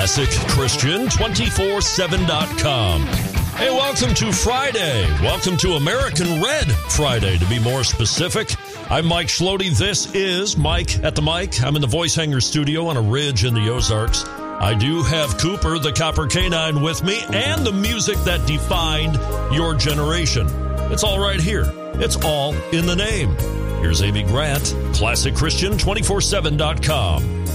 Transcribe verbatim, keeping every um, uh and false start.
classic christian two four seven dot com. Hey, welcome to Friday. Welcome to American Red Friday, to be more specific. I'm Mike Schlody. This is Mike at the Mic. I'm in the Voice Hanger studio on a ridge in the Ozarks. I do have Cooper, the Copper Canine, with me, and the music that defined your generation. It's all right here. It's all in the name. Here's Amy Grant, classic christian two four seven dot com.